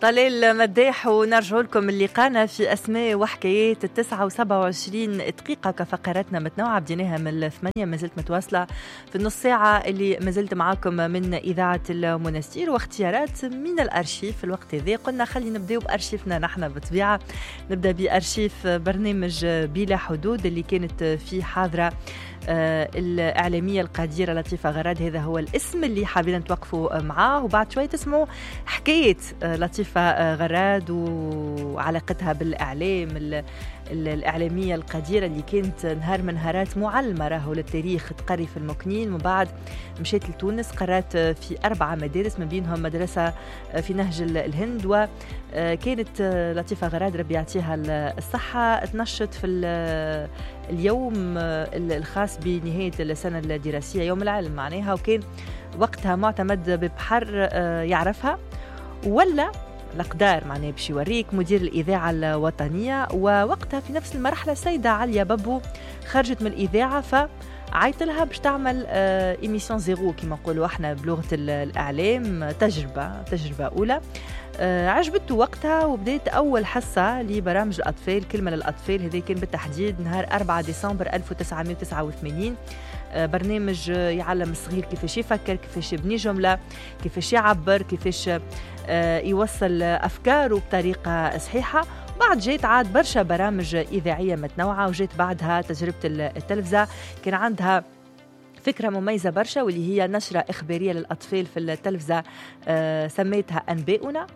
طلال مداح، ونرجع لكم اللقاءنا في أسماء وحكايات 9 و27 دقيقة كفقراتنا متنوعة. بديناها من 8، ما زلت متواصلة في النص ساعة اللي ما زلت معاكم من إذاعة المنستير، واختيارات من الأرشيف. في الوقت هذا قلنا خلي نبدأ بأرشيفنا نحن بطبيعة. نبدأ بأرشيف برنامج بلا حدود اللي كانت فيه حاضرة الإعلامية القديرة لطيفة غراد. هذا هو الاسم اللي حابين نتوقفوا معاه، وبعد شوي تسمعوا حكاية لطيفة غراد وعلاقتها بالإعلام. الإعلامية القديرة اللي كانت نهار من نهارات معلمة راهو للتاريخ، تقري في المكنين، ومن بعد مشيت لتونس، قرأت في 4 مدارس من بينهم مدرسة في نهج الهند. وكانت لطيفة غراد ربي يعطيها الصحة تنشط في اليوم الخاص بنهاية السنة الدراسية، يوم العلم معناها، وكان وقتها معتمد ببحر يعرفها ولا الأقدار معناه باش يوريك مدير الإذاعة الوطنية. ووقتها في نفس المرحلة سيدة عليا بابو خرجت من الإذاعة، فعيط لها باش تعمل إيميسيون زيرو كما نقولوا احنا بلغة الإعلام، تجربة أولى. عجبته وقتها، وبدأت أول حصة لبرامج الأطفال، كلمة للأطفال. هذا كان بالتحديد نهار 4 ديسمبر 1989. برنامج يعلم الصغير كيفاش يفكر، كيفاش يبني جملة، كيفاش يعبر، كيفاش يوصل أفكاره بطريقة صحيحة. بعد جيت عاد برشا برامج إذاعية متنوعة، وجيت بعدها تجربة التلفزة. كان عندها فكرة مميزة برشا، واللي هي نشرة إخبارية للأطفال في التلفزة، سميتها أنباؤنا.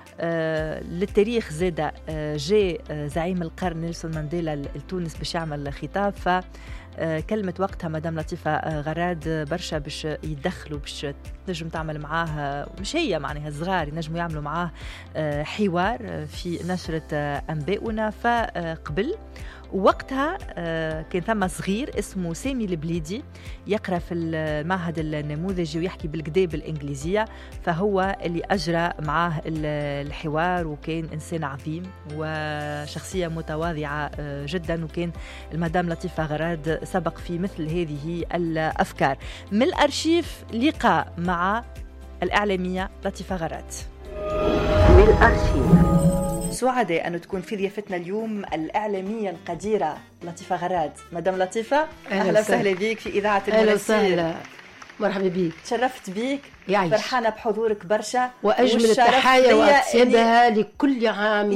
للتاريخ زادة جاء زعيم القرن نيلسون مانديلا لتونس باش يعمل خطاب، كلمة وقتها مدام لطيفة غراد برشا باش يدخلوا، باش تنجم تعمل معاه، مش هي معناها الصغار ينجموا يعملوا معاه حوار في نشرة أنباؤنا. فقبل وقتها كان ثم صغير اسمه سامي البليدي يقرأ في المعهد النموذجي ويحكي بالكدا بالإنجليزية، فهو اللي أجرى معاه الحوار، وكان إنسان عظيم وشخصية متواضعة جدا. وكان المدام لطيفة غراد سبق في مثل هذه الأفكار. من الأرشيف لقاء مع الإعلامية لطيفة غراد. من الأرشيف سعداء أن تكون في ضيافتنا اليوم الإعلامية القديرة لطيفة غراد. مدام لطيفة، أهلا وسهلا بك في إذاعة المنستير. أهلا وسهلا، مرحبا بك، تشرفت بيك، فرحانة بحضورك برشا، وأجمل التحايا وأطيبها لكل عام.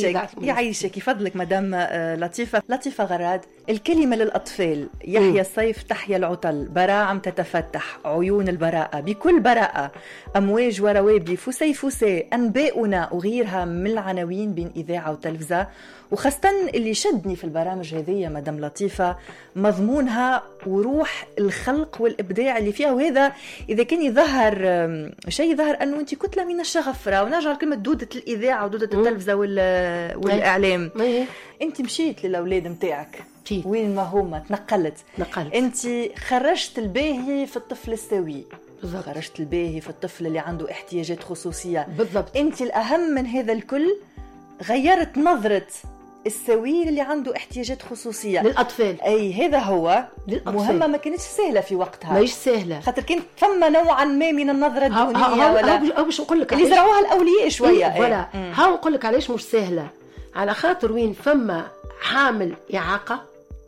يعيشك يفضلك مدام لطيفة. لطيفة غراد، الكلمة للأطفال: يحيى الصيف، تحيا العطل، براعم تتفتح عيون البراءة بكل براءة، أمواج وروابي، فسي فسي، أنباؤنا، وغيرها من العناوين بين إذاعة وتلفزة. وخاصة اللي شدني في البرامج هذه مدام لطيفة مضمونها وروح الخلق والإبداع اللي فيها. وهذا إذا كان يظهر شيء، يظهر أنه أنت كتلة من الشغف. ونرجع كلمة دودة الإذاعة ودودة التلفزة والإعلام. أنت مشيت للأولاد متاعك وين ما هما، تنقلت. أنت خرجت الباهي في الطفل السوي، خرجت الباهي في الطفل اللي عنده احتياجات خصوصية. بالضبط. أنت الأهم من هذا الكل، غيرت نظرة السوي اللي عنده احتياجات خصوصية للأطفال. أي هذا هو مهمة ما كانتش سهلة في وقتها، ما سهلة، خاطر كانت ثم نوعا ما من النظرة الدونية ولا باش نقول لك اللي زرعوها الأولياء شوية. ولا ها نقول لك علاش مش سهلة، على خاطر وين فما حامل إعاقة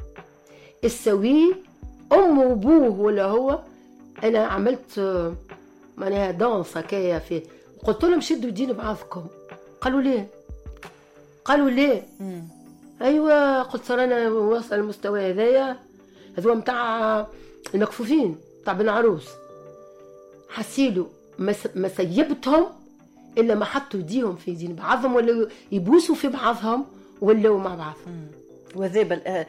السوي أمه وأبوه ولا هو. أنا عملت معناها دانس هكايا في، قلت لهم شدوا دين بعضكم، قالوا ليه ايوه. قلت صار انا وصل المستوى هذايا، هذو متاع المكفوفين تاع بن عروس، حسيلو ما سيبتهم الا ما حطوا ايديهم في ايدين بعضهم، ولا يبوسوا في بعضهم، ولاو مع بعضهم. وذاب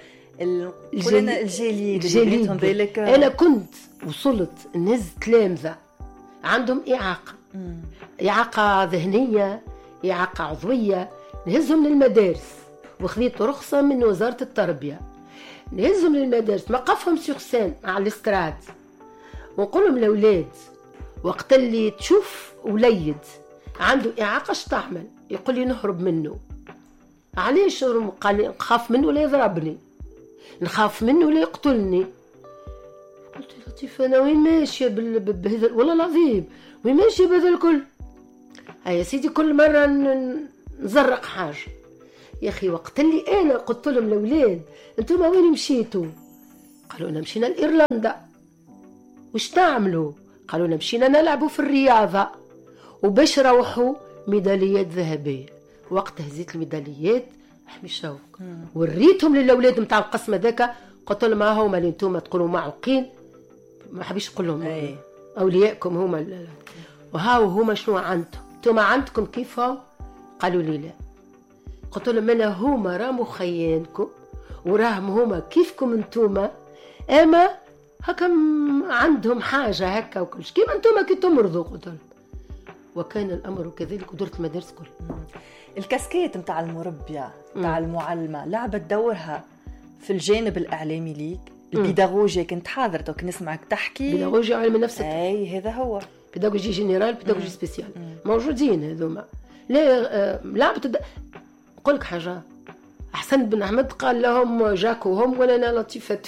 الجليد ذلك. انا كنت وصلت نهز تلامذة عندهم اعاقه ذهنيه، اعاقه عضويه، نهزهم للمدارس، وخذيت رخصة من وزارة التربية، نهزهم للمدارس، موقفهم سيغسان على الاستراد، ونقولهم لأولاد وقت اللي تشوف وليد عنده إعاقة تعمل، يقول لي نهرب منه. علاش؟ قال نخاف منه ولا يضربني، نخاف منه ولا يقتلني. قلت لطيف أنا وين ماشية بهذا، والله العظيم وين ماشية بهذا الكل. يا سيدي كل مرة نزرق حاجة. يا أخي وقت اللي أنا قلت لهم الأولاد أنتم وين مشيتوا؟ قالوا لنا مشينا لإيرلندا. وش تعملوا؟ قالوا لنا مشينا نلعبوا في الرياضة وباش روحوا ميداليات ذهبية. وقت هزيت الميداليات أحمي شوق وريتهم للأولاد متاع القسم ذاك، قلت لهم ما هما اللي انتم تقولوا معوقين، ما حبيش نقول لهم أولياءكم هما وهاو هما شنو عندهم، انتم عندكم كيفهم؟ قالوا لي لا. قلت لهم انا هما راهم خيانكم وراهم هما كيفكم انتم، اما هكا عندهم حاجه هكا وكلش كيما انتم كي تمرضوا. قلت لهم وكان الامر كذلك ودرت المدارس كل. الكاسكيت نتاع المربيه نتاع المعلمه لعبت دورها في الجانب الاعلامي ليك البيداغوجي. كنت حاضر توك نسمعك تحكي بيداغوجي علم النفس. اي هذا هو بيداغوجي جينيرال بيداغوجي سبيسيال موجودين هذوما. لا لعبة نقول لك حاجة، أحسن بن أحمد قال لهم جاكو هم ولا أنا لطيفة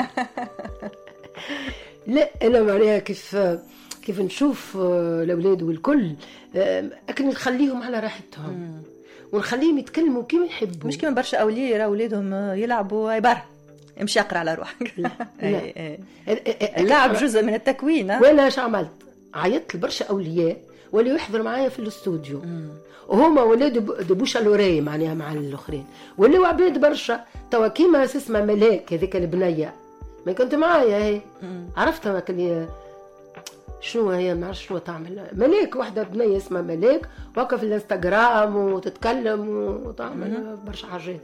لا أنا معناها كيف نشوف الأولاد والكل لكن نخليهم على راحتهم ونخليهم يتكلموا كيما يحبوا، مش كيما برشا أولياء يرى أولادهم يلعبوا برا امشي اقرا على روحك. لا اللعب جزء من التكوين. وانا اش عملت؟ عيطت لبرشا اولياء واللي يحضر معايا في الاستوديو وهما ولاد دبوش الوراي معناها مع الاخرين واللي عباد برشا توا كيما اسمها ملاك هذيك البنيه ما كنت معايا هي عرفتها كان شنو هي ما نعرفش شنو تعمل ملاك واحده بنيه اسمها ملاك واقفه في الانستغرام وتتكلم وتعمل برشا حاجات.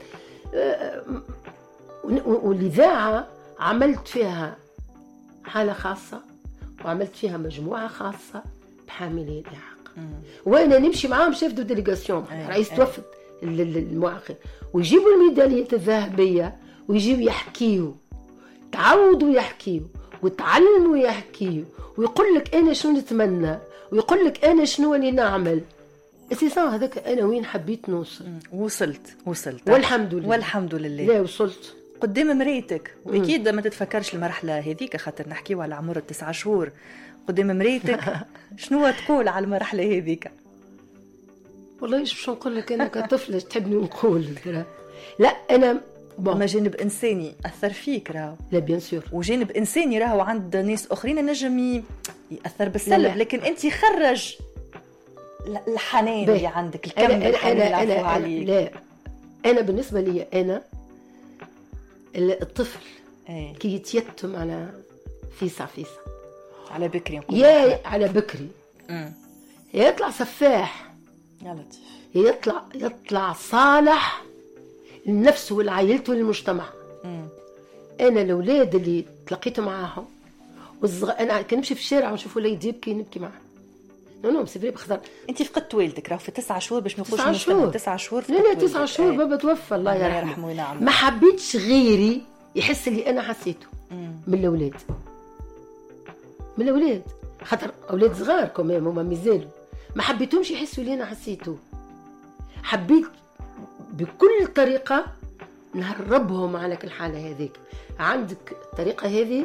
والاذاعه عملت فيها حاله خاصه وعملت فيها مجموعه خاصه بحاملي الاعاقه وانا نمشي معاهم شيف دو ديليغاسيون رئيس توفد المعاقين ويجيبوا الميداليات الذهبيه ويجيبوا يحكيوا تعودوا يحكيوا وتعلموا يحكيوا ويقول لك انا شنو نتمنى ويقول لك انا شنو اللي نعمل. اساسا هذاك انا وين حبيت نوصل وصلت والحمد لله لا وصلت قدام مريتك. واكيد ما تتفكرش المرحله هذيك خاطر نحكيو على عمر 9 شهور قدام مريتك شنو تقول على المرحله هذيك؟ والله شو نقول لك انا كطفله تحبني نقول لا انا ما جانب انساني اثر فيك راهو لا بيان سور وجانب انساني راهو عند ناس اخرين نجم ياثر بالسلب لكن انت خرج الحنان اللي عندك الكم الحنان اللي عفوه عليك. لا انا بالنسبه لي انا الطفل كي يتيتم على فيسع على بكري نقول يا على بكري يطلع سفاح يا لطيف يطلع صالح لنفسه ولعائلته وللمجتمع. انا الاولاد اللي تلقيت معاهم انا كان نمشي في الشارع ونشوف وليد يبكي نبكي معاه. نو سيفري بخضر. انت فقدت والدك راه في 9 شهور باش ما نقولش 9 شهور. لا 9 شهور بابا توفى الله يرحمه وينعم. ما حبيتش غيري يحس اللي انا حسيته من الاولاد خاطر اولاد صغار كمان هما مازالوا ما حبيتهمش يحسوا اللي انا حسيته. حبيت بكل طريقه نهربهم على الحاله هذيك. عندك الطريقه هذه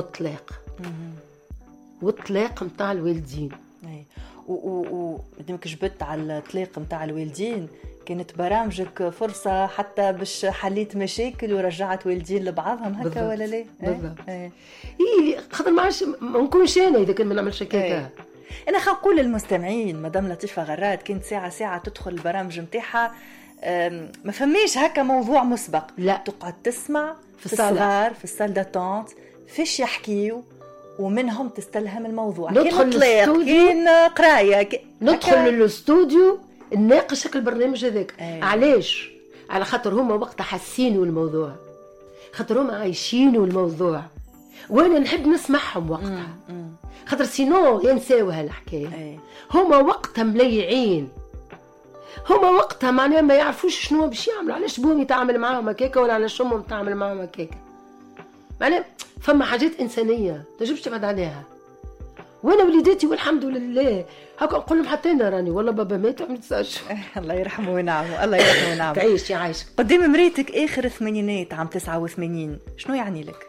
والطلاق نتاع الوالدين. وديمك جبت على الطلاق نتاع الوالدين كانت برامجك فرصة حتى باش حليت مشاكل ورجعت والدين لبعضهم هكا ولا لا؟ بالضبط. خاطر ما عادش ما نكونش انا اذا كان ما نعملش هكاك. انا خنقول للمستمعين مدام لطيفة غراد كانت ساعة تدخل البرامج نتاعها ما فماش هكا موضوع مسبق لا تقعد تسمع في الصغار في السال داتونت فيش يحكيو ومنهم تستلهم الموضوع. ندخل كاين قرايه ندخل للاستوديو نناقش البرنامج هذاك. علاش؟ على خاطر هما وقتها حاسينوا الموضوع خاطر هما عايشينوا الموضوع وانا نحب نسمعهم وقتها خاطر سينو ينساوها الحكايه. هما وقتها مليعين هما وقتها معناها ما يعرفوش شنو باش يعملوا علاش بوهم يتعامل معاهم هكاكا ولا علاش امهم تعمل معاهم هكاكا. معناها فما حاجات انسانيه تجربش تبعد عليها. وانا وليداتي والحمد لله هكا نقول لهم حتى انا راني والله بابا مات عمري 9 شهور. الله يرحمه وينعمه الله يرحمه وينعمه. تعيش يا عايشه. قدام مريتك اخر الثمانينات عام 89 شنو يعني لك؟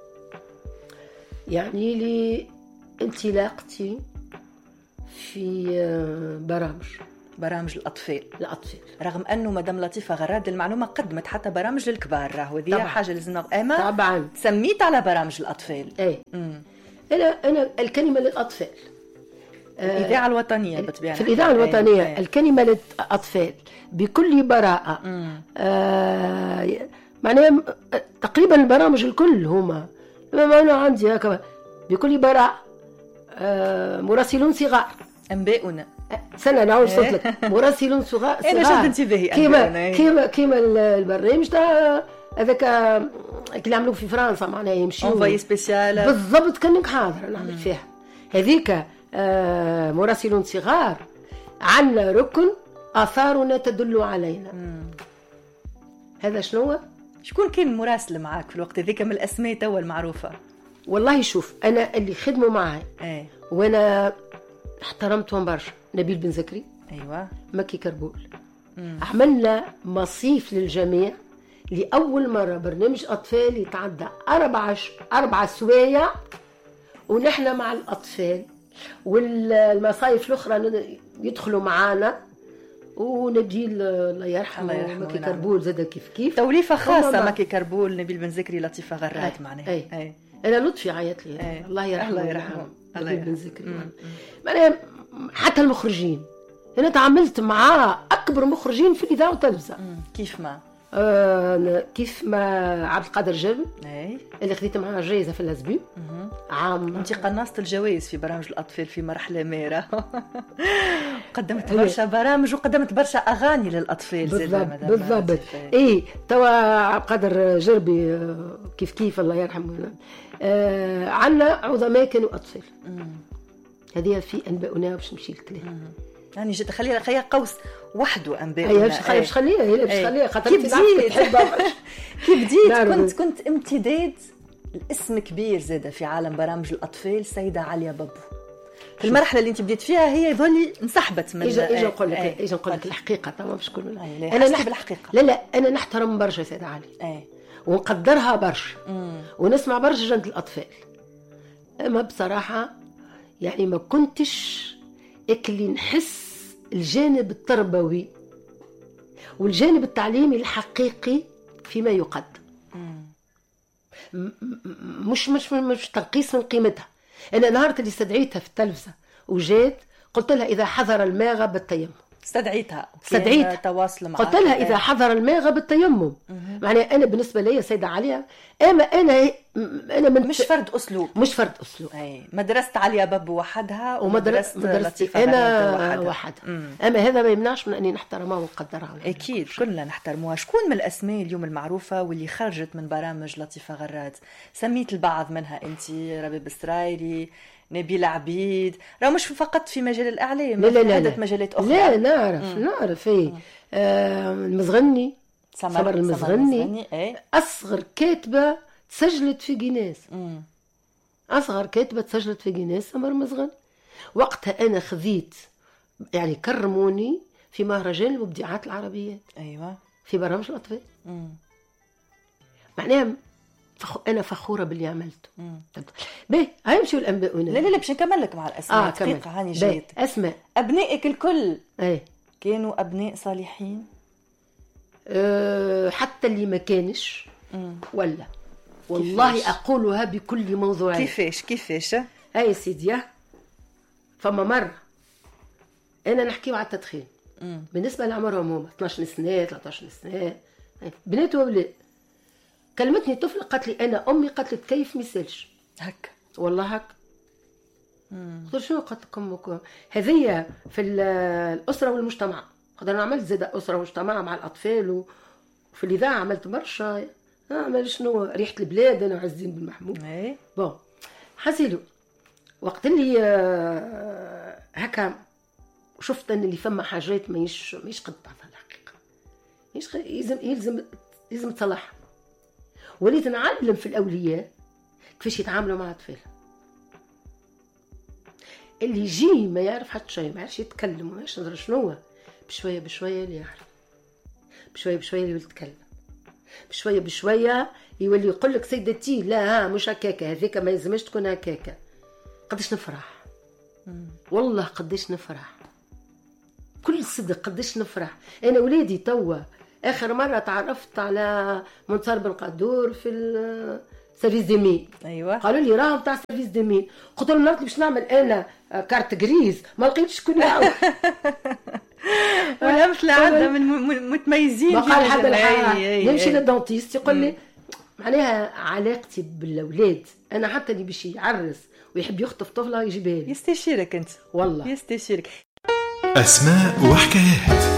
يعني لي انطلاقتي في برامج برامج الأطفال. الأطفال رغم أنه مدام لطيفة غراد المعلومة قدمت حتى برامج للكبار، راهو هذه حاجة لازم أما طبعا سميت على برامج الأطفال. أي أنا الكلمة للأطفال الإذاعة الوطنية بطبيعة في الإذاعة الوطنية الكلمة للأطفال بكل براءة. معناها تقريبا البرامج الكل هما ما أنا عندي هكذا بكل براءة. مراسلون صغار أنباؤنا سنة نعود صوتلك مراسلون صغار أنا شد انتباهي كيما البرنامج تاع هذاك اللي عملوه في فرنسا معناها يمشيو انفاي سبيسيال بالضبط كانك حاضر نعمل فيها هذيك. مراسلون صغار عنا ركن آثارنا تدل علينا. هذا شنو؟ شكون كان مراسل معاك في الوقت هذيك من الأسماء توا المعروفة؟ والله شوف أنا اللي خدموا معي وأنا احترمتهم برشا. نبيل بن زكري، أيوة، مكي كربول. عملنا مصيف للجميع لأول مرة برنامج أطفال يتعدى 4 سوايع ونحن مع الأطفال، والمصايف الأخرى يدخلوا معانا. ونبيل الله يرحمه مكي كربول زاد كيف توليفة خاصة. مكي كربول، نبيل بن زكري، لطيفة غراد معناها. أنا لطفي عيط لي الله يرحمه نبيل بن زكري. معناها حتى المخرجين أنا تعاملت مع أكبر مخرجين في الإذاعة والتلفزة. كيف ما عبد القادر جابر اللي خديت معاه جائزة في الأسبوع عام. انت قناصة الجوائز في برامج الأطفال في مرحلة ميرة. قدمت برشا برامج وقدمت برشا أغاني للأطفال. بالضبط. توا عبد القادر جربي كيف الله يرحمه. عنا عظماء كانوا أطفال. هذه في أنباؤنا باش نمشي لك يعني جد خليها قوس وحده أنباؤنا. باش خليها خاطر كي بديت كنت امتداد الاسم كبير زاده في عالم برامج الأطفال سيدة عليا بابو. في المرحلة اللي انت بديت فيها هي يظل انسحبت من إجا نقول لك الحقيقة طبعا مش كل أنا نحب الحقيقة. لا أنا نحترم برشا سيدة علي ونقدرها برشا ونسمع برشا جنة الأطفال. أما بصراحة يعني ما كنتش اللي نحس الجانب التربوي والجانب التعليمي الحقيقي فيما يقدم. مش تنقيص من قيمتها. أنا نهارت اللي استدعيتها في التلفزة وجيت قلت لها إذا حضر الماء غاب التيمم. استدعيتها تواصل معها. قلت لها إذا حضر الماء غاب التيمم. معناها أنا بالنسبة لي سيدة عليا أما أنا مش فرد أسلوب. مدرسة عليا بابو وحدها ومدرسة لطيفة أنا وحدها. أما هذا ما يمنعش من أني نحترمها ونقدرها. أكيد كلنا نحترموها. شكون من الأسماء اليوم المعروفة واللي خرجت من برامج لطيفة غراد؟ سميت البعض منها أنت، ربيب السرايري، نبيل عبيد. راه مش فقط في مجال الإعلام، في عدة مجالات أخرى. لا نعرف المزغني، سمر المزغني. أصغر كاتبة تسجلت في جينيس. أصغر كاتبة تسجلت في جينيس سمر المزغني. وقتها أنا خذيت يعني كرموني في مهرجان المبدعات العربيات. أيوة، في برامج الأطفال. معناها أنا فخورة باللي عملته. باهي هاي نمشيو الأنباء. لا باش نكمل لك مع الأسماء. دقيقة هاني جيت. أسماء أبنائك الكل كانوا أبناء صالحين؟ حتى اللي ما كانش ولا والله كيفاش؟ أقولها بكل موضوعية. كيفاش هاي سيدي. فما مرة أنا نحكي على التدخين بالنسبة لعمرهم هما 12 سنة 13 سنة بنات وولاد. كلمتني طفل قالت لي أنا أمي قالت كيف ميسالش هك والله هك. قلت شنو قالت لكم هذه في الأسرة والمجتمع. قد أنا عملت زاد أسرة ومجتمع مع الأطفال وفي الإذاعة عملت برشا. عمل شنو ريحة البلاد أنا وعزين بن محمود. بون حسيلو وقت اللي هكا شفت أن اللي فما حاجات ماهيش قد بعضها الحقيقة. يلزم تصلح. وليت نعلم في الأولياء كيفاش يتعاملوا مع أطفال. اللي يجي ما يعرف حتى شيء، ما يعرفش يتكلم وما يعرفش ندري شنو، بشويه بشويه اللي يعرف، بشويه بشويه اللي يتكلم، بشويه بشويه يولي يقول لك سيدتي لا مش هكاكا، هذيك ما يلزمش تكون هكاكا. قداش نفرح والله قداش نفرح كل صدق قديش نفرح. انا ولادي توا اخر مره تعرفت على منتصر بن قدور في سيرفيس دي مين. ايوه قالوا لي راهم تاع سيرفيس دي مين. قلت لهم نطلب باش نعمل انا كارت جريز، ما لقيتش شكون يعاود. والامثله عندنا من متميزين. ما قال حد نمشي للدونتيست يقول لي معناها علاقتي بالاولاد انا حتى اللي باش يعرس ويحب يخطف طفله يجيبها لي يستشيرك انت والله يستشيرك. أسماء وحكايات.